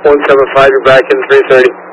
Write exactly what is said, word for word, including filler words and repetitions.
one seven five, you're back in three thirty.